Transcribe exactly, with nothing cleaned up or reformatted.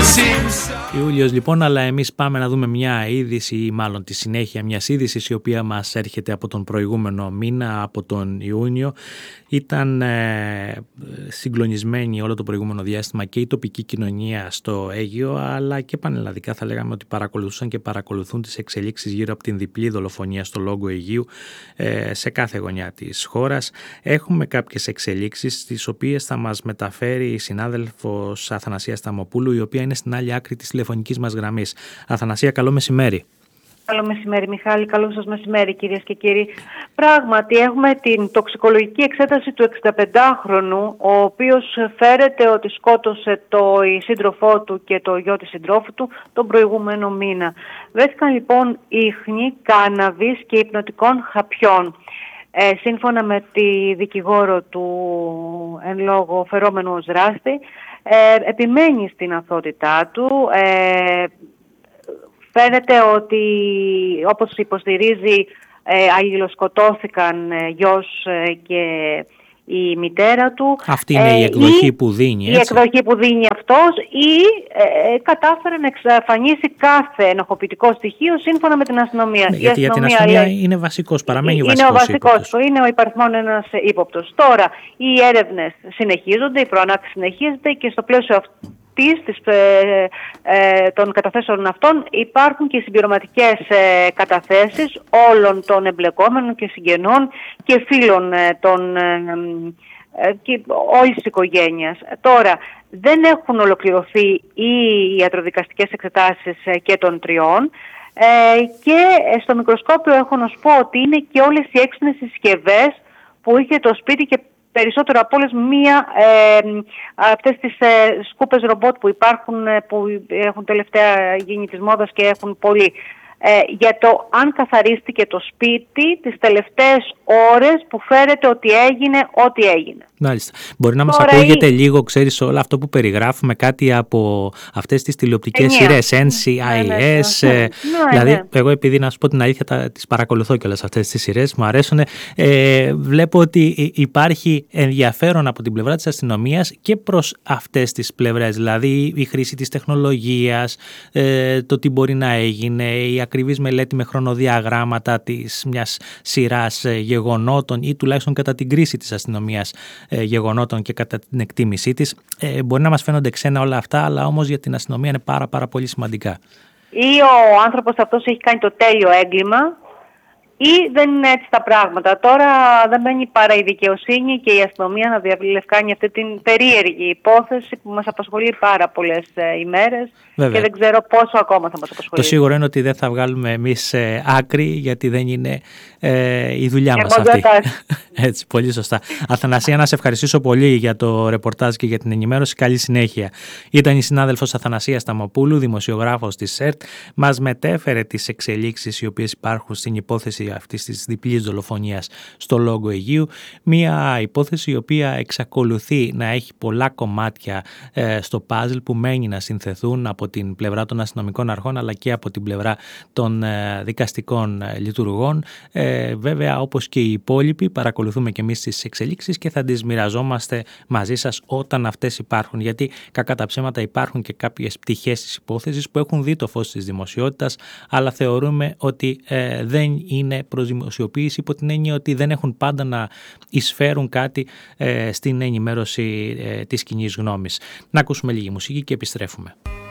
Ιούλιος λοιπόν, αλλά εμείς πάμε να δούμε μια είδηση ή μάλλον τη συνέχεια μιας είδησης η οποία μας έρχεται από τον προηγούμενο μήνα, από τον Ιούνιο. Ήταν ε, συγκλονισμένη όλο το προηγούμενο διάστημα και η τοπική κοινωνία στο Αίγυο, αλλά και πανελλαδικά θα λέγαμε ότι παρακολουθούσαν και παρακολουθούν τις εξελίξεις γύρω από την διπλή δολοφονία στο Λόγκο Αιγαίου ε, σε κάθε γωνιά της χώρας. Έχουμε κάποιες εξελίξεις τις οποίες θα μας μεταφέρει η συνάδελφος Αθανασία Σταμοπούλου, η οποία είναι στην άλλη άκρη της τηλεφωνικής μας γραμμής. Αθανασία, καλό μεσημέρι. Καλό μεσημέρι, Μιχάλη. Καλό σας μεσημέρι, κυρίες και κύριοι. Πράγματι, έχουμε την τοξικολογική εξέταση του εξηνταπεντάχρονου, ο οποίος φέρεται ότι σκότωσε το η σύντροφό του και το γιο της συντρόφου του τον προηγούμενο μήνα. Βρέθηκαν λοιπόν ίχνη κάναβης και υπνοτικών χαπιών. Ε, σύμφωνα με τη δικηγόρο του εν λόγω φερόμενου ως δράστη, ε, επιμένει στην αθωότητά του. Ε, Φαίνεται ότι, όπως υποστηρίζει, ε, αλληλοσκοτώθηκαν ε, γιος ε, και η μητέρα του. Αυτή είναι ε, η εκδοχή ή, που δίνει, έτσι. Η εκδοχή που δίνει αυτός ή ε, κατάφερε να εξαφανίσει κάθε ενοχοποιητικό στοιχείο σύμφωνα με την αστυνομία. Ναι, γιατί αστυνομία, για την αστυνομία λέει, είναι βασικός, παραμένει ο είναι βασικός ο βασικός ύποπτος. που είναι ο υπαριθμόν ένας ύποπτος. Τώρα, οι έρευνες συνεχίζονται, η προανάκριση συνεχίζεται και στο πλαίσιο αυτού Της, ε, ε, των καταθέσεων αυτών υπάρχουν και συμπληρωματικές ε, καταθέσεις όλων των εμπλεκόμενων και συγγενών και φίλων ε, των, ε, ε, και όλης της οικογένειας. Τώρα, δεν έχουν ολοκληρωθεί οι ιατροδικαστικές εξετάσεις ε, και των τριών ε, και στο μικροσκόπιο έχω να σου πω ότι είναι και όλες οι έξυπνες συσκευές που είχε το σπίτι και περισσότερο από όλες μία ε, αυτές τις ε, σκούπες ρομπότ που υπάρχουν, ε, που έχουν τελευταία γίνει της μόδας και έχουν πολύ. Ε, για το αν καθαρίστηκε το σπίτι τις τελευταίες ώρες που φέρεται ότι έγινε ό,τι έγινε. Μάλιστα. Μπορεί να μας Τώρα ακούγεται η... λίγο, ξέρεις, όλο αυτό που περιγράφουμε, κάτι από αυτές τις τηλεοπτικές σειρές, εν σι άι ες. Ναι, ναι, ναι. Δηλαδή, ναι. εγώ επειδή να σου πω την αλήθεια, τα, τις παρακολουθώ κιόλας αυτές τις σειρές, μου αρέσουν. Ε, βλέπω ότι υπάρχει ενδιαφέρον από την πλευρά της αστυνομίας και προς αυτές τις πλευρές. Δηλαδή, η χρήση της τεχνολογίας, ε, το τι μπορεί να έγινε, η ακριβής μελέτη με χρονοδιαγράμματα της μιας σειράς γεγονότων ή τουλάχιστον κατά την κρίση της αστυνομίας γεγονότων και κατά την εκτίμησή της. Ε, μπορεί να μας φαίνονται ξένα όλα αυτά, αλλά όμως για την αστυνομία είναι πάρα πάρα πολύ σημαντικά. Ή ο άνθρωπος αυτός έχει κάνει το τέλειο έγκλημα ή δεν είναι έτσι τα πράγματα. Τώρα δεν μένει παρά η δικαιοσύνη και η αστυνομία να διαλευκάνει αυτή την περίεργη υπόθεση που μας απασχολεί πάρα πολλές ε, ημέρες. Βέβαια. Και δεν ξέρω πόσο ακόμα θα μας απασχολεί. Το σίγουρο είναι ότι δεν θα βγάλουμε εμείς ε, άκρη, γιατί δεν είναι ε, η δουλειά μας αυτή. Έτσι, πολύ σωστά. Αθανασία, να σε ευχαριστήσω πολύ για το ρεπορτάζ και για την ενημέρωση. Καλή συνέχεια. Ήταν η συνάδελφος Αθανασία Σταμοπούλου, δημοσιογράφος της ΕΡΤ. Μας μετέφερε τις εξελίξεις οι οποίες υπάρχουν στην υπόθεση αυτής της διπλής δολοφονίας στο Λόγκο Αιγαίου. Μια υπόθεση η οποία εξακολουθεί να έχει πολλά κομμάτια ε, στο παζλ που μένει να συνθεθούν από την πλευρά των αστυνομικών αρχών αλλά και από την πλευρά των ε, δικαστικών ε, λειτουργών. Ε, βέβαια, όπως και οι υπόλοιποι, παρακολουθούμε και εμείς τις εξελίξεις και θα τις μοιραζόμαστε μαζί σας όταν αυτές υπάρχουν. Γιατί κακά τα ψέματα υπάρχουν και κάποιες πτυχές της υπόθεσης που έχουν δει το φως της δημοσιότητας, αλλά θεωρούμε ότι ε, δεν είναι προς δημοσιοποίηση, υπό την έννοια ότι δεν έχουν πάντα να εισφέρουν κάτι ε, στην ενημέρωση ε, της κοινής γνώμης. Να ακούσουμε λίγη μουσική και επιστρέφουμε.